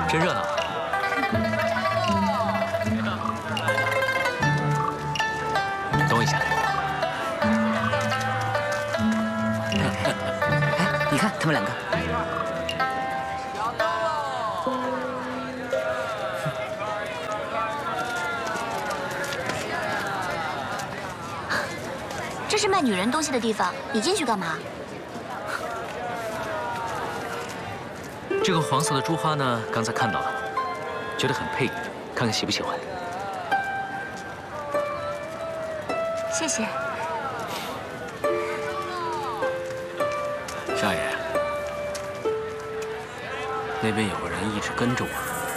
真热闹。等我一下。 哎，你看他们两个。 这是卖女人东西的地方，你进去干嘛？ 这个黄色的珠花呢，刚才看到了，觉得很配，看看喜不喜欢。 谢谢。 少爷，那边有个人一直跟着我，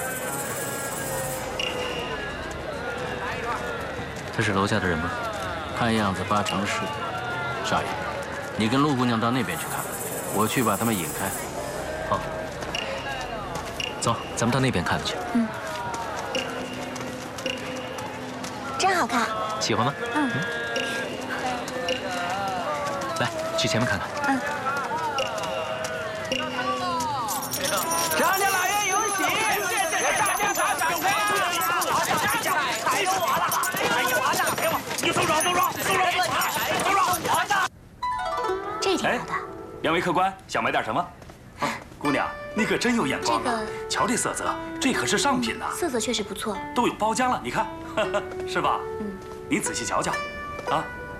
他是楼下的人吗？ 看样子八成是。少爷，你跟陆姑娘到那边去看，我去把他们引开。 好，走，咱们到那边看看去。 嗯，真好看。 喜欢吗？ 嗯。 来，去前面看看。 嗯。 张家老爷有喜，大家打掌声！还有我了，还有我了，给我，你松手，松手，松手！ 这挺好的。 两位客官想买点什么？姑娘，你可真有眼光啊！瞧这色泽，这可是上品呐。 色泽确实不错， 都有包浆了，你看，是吧？ 嗯。 你仔细瞧瞧，啊。